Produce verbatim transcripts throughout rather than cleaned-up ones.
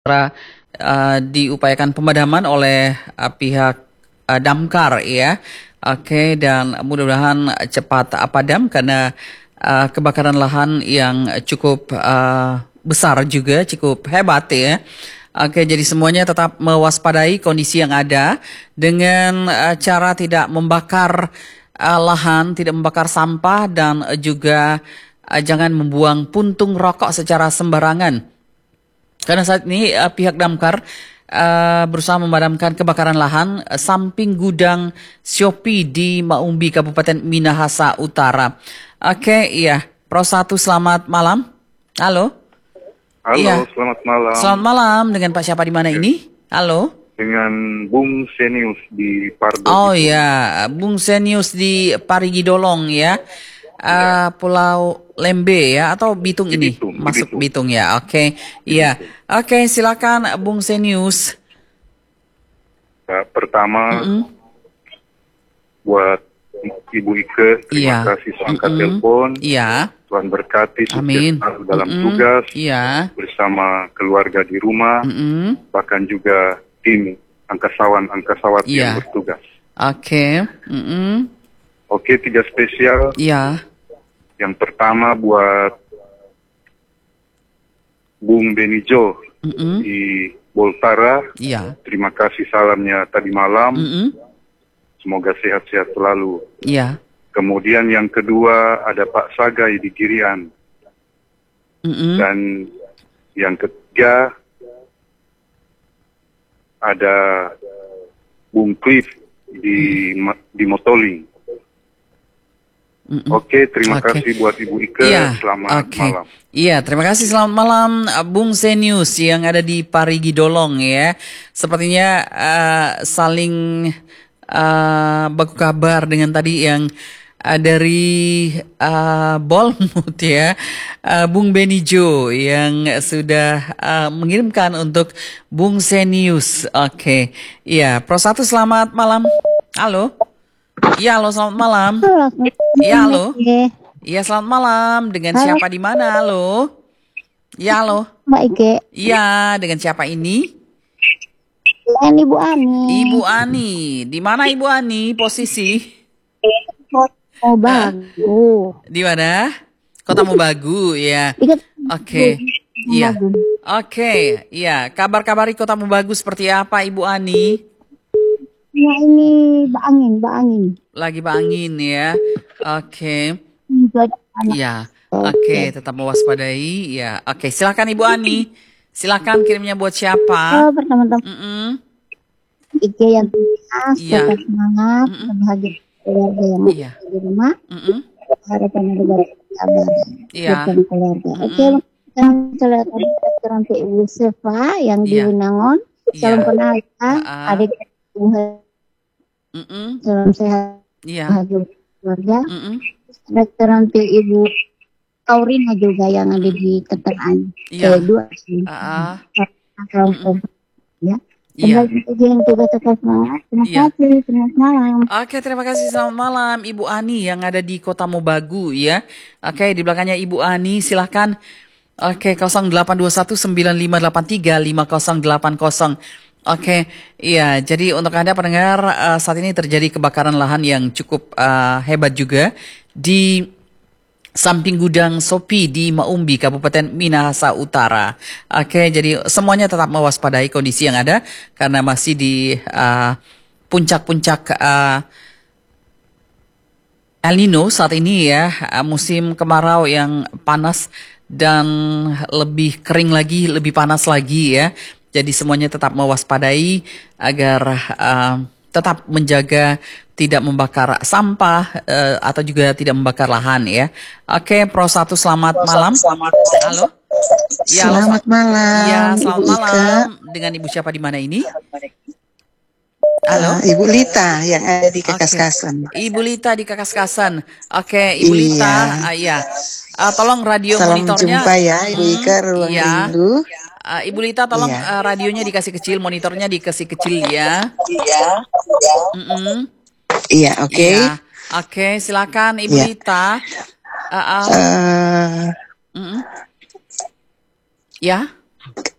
uh, diupayakan pemadaman oleh uh, pihak uh, damkar ya. Oke, dan mudah-mudahan cepat uh, padam karena uh, kebakaran lahan yang cukup uh, besar juga, cukup hebat ya. Oke, jadi semuanya tetap mewaspadai kondisi yang ada dengan uh, cara tidak membakar uh, lahan, tidak membakar sampah dan uh, juga uh, jangan membuang puntung rokok secara sembarangan. Karena saat ini uh, pihak damkar uh, berusaha memadamkan kebakaran lahan uh, samping gudang Shopee di Maumbi, Kabupaten Minahasa Utara. Oke, iya. Pro satu, selamat malam. Halo. Halo, Iya. selamat malam. Selamat malam. Dengan Pak siapa di mana ini? Halo. Dengan Bung Senius di Pardo. Oh iya, Bung Senius di Parigi Dolong ya. Uh, Pulau Lembe ya atau Bitung Di ini Bitung, di masuk Bitung. Bitung ya. Oke, iya. Oke, silakan Bung Senius. Ya, pertama Mm-mm. buat Ibu Ike, terima Iya. kasih sudah angkat Mm-mm. telepon. Iya. Tuhan berkati Amin. sukses selalu dalam Mm-mm. tugas Iya. bersama keluarga di rumah, Mm-mm. bahkan juga tim angkasawan-angkasawat Iya. yang bertugas. Oke. Mm-mm. Oke, tiga spesial. Iya. Yang pertama buat Bung Benijo Mm-mm. di Boltara. Iya. Terima kasih salamnya tadi malam. Mm-mm. Semoga sehat-sehat selalu. Iya. Kemudian yang kedua ada Pak Sagai di Girian. Mm-mm. Dan yang ketiga ada Bung Cliff di di Motoling. Mm-mm. Oke, terima Oke. kasih buat Ibu Ike. Iya, Selamat oke. malam. Iya, terima kasih. Selamat malam, uh, Bung Senius yang ada di Parigi Dolong ya. Sepertinya uh, saling uh, baku kabar dengan tadi yang uh, dari uh, Bolmut ya, uh, Bung Benijo yang sudah uh, mengirimkan untuk Bung Senius. Oke, iya. Pro satu, selamat malam. Halo. Iya, halo, selamat malam. Halo, Iya, halo. Ike. Iya, selamat malam. Dengan Halo. siapa di mana? Halo. Iya, halo. Mbak Ike. Iya, dengan siapa ini? Dan Ibu Ani. Ibu Ani. Di mana Ibu Ani posisi? Oh, bagus. Di mana? Kota Mobagu, ya. Ikut. Oke. Iya. Bagus. Oke, iya. Kabar-kabari Kota Mobagu seperti apa, Ibu Ani? Ya ini Mbak Angin, Mbak Angin. Lagi bangin ya. Oke. Juga ada anak. Iya. Oke, tetap mewaspadai. Ya. Oke, silakan Ibu Ani. Silakan kirimnya buat siapa? Oh, pertama-tama Mm-mm. Ike yang tegas, Iya. tetap semangat, Mm-mm. bahagia keluarga yang Iya. ada di rumah, Mm-mm. harapan negara sabar, Iya. bukan keluarga. Oke, Mm-mm. sekarang saya nanti Ibu Seva yang di Iya. Winangon. Salam Iya. kenal ya, Ah. adik Ibu He- Mm-mm. salam sehat, Iya. bahagia keluarga. Mm-mm. Dokter nanti Ibu Taurina juga yang ada di Keteraan. Iya. Eh, dua sih. Ah. Salam sehat, ya. Iya. Kembali lagi yang tugas tetap semangat. Terima Iya. kasih. Selamat malam. Oke, terima kasih. Selamat malam Ibu Ani yang ada di Kota Mobagu ya. Oke, di belakangnya Ibu Ani silahkan. Oke, nol delapan dua satu sembilan lima delapan tiga lima nol delapan nol. Oke, iya. Jadi untuk Anda pendengar, uh, saat ini terjadi kebakaran lahan yang cukup uh, hebat juga di samping gudang Shopee di Maumbi, Kabupaten Minahasa Utara. Oke, jadi semuanya tetap mewaspadai kondisi yang ada karena masih di uh, puncak-puncak uh, El Nino saat ini ya, uh, musim kemarau yang panas dan lebih kering lagi, lebih panas lagi ya. Jadi semuanya tetap mewaspadai agar uh, tetap menjaga tidak membakar sampah uh, atau juga tidak membakar lahan ya. Oke, Pro satu, selamat malam. Halo. Ya, halo, Selamat malam. ya, selamat Ibu Ika. malam. Dengan Ibu siapa di mana ini? Halo. Ah, Ibu Lita yang ada di Oke. Kekaskasan. Ibu Lita di Kakaskasan. Oke, Ibu Iya. Lita. Ah, iya. Ah, tolong radio Salam monitornya. jumpa ya Ibu Hmm, Ika, ruang iya. rindu. Ah, Ibu Lita, tolong Iya. ah, radionya dikasih kecil, monitornya dikasih kecil ya. Mm-mm. Iya, oke. Iya. Oke, silakan Ibu Iya. Lita. Ah, ah. Eh, Mm-mm. Ya.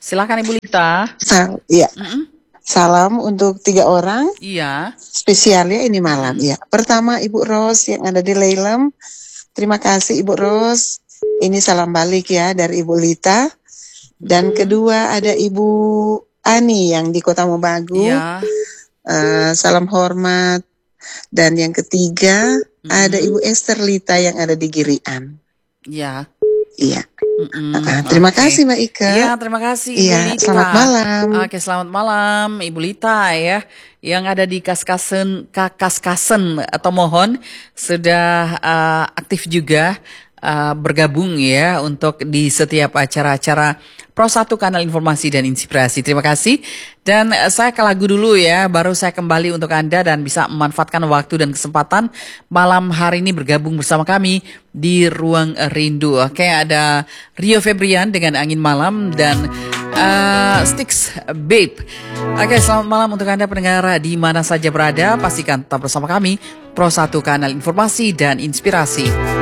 Silakan Ibu Lita. Sal ya. Mm-mm. Salam untuk tiga orang Iya. spesialnya ini malam ya. Pertama Ibu Ros yang ada di Leilem. Terima kasih Ibu Ros. Ini salam balik ya dari Ibu Lita. Dan kedua ada Ibu Ani yang di Kota Mobagu. Iya. Uh, salam hormat. Dan yang ketiga Mm-mm. ada Ibu Esther Lita yang ada di Girian. Iya. Iya. Mm-mm. Uh, terima Oke. kasih Mbak Ika. Iya, terima kasih Ibu Iya, Lita. selamat malam. Oke, selamat malam Ibu Lita ya. Yang ada di Kaskasen, Kaskasen atau mohon sudah uh, aktif juga uh, bergabung ya untuk di setiap acara-acara Pro satu Kanal Informasi dan Inspirasi. Terima kasih. Dan uh, saya ke lagu dulu ya, baru saya kembali untuk Anda dan bisa memanfaatkan waktu dan kesempatan malam hari ini bergabung bersama kami di Ruang Rindu. Oke, ada Rio Febrian dengan Angin Malam dan uh, Styx Babe. Oke, selamat malam untuk Anda pendengar di mana saja berada. Pastikan tetap bersama kami Pro satu Kanal Informasi dan Inspirasi.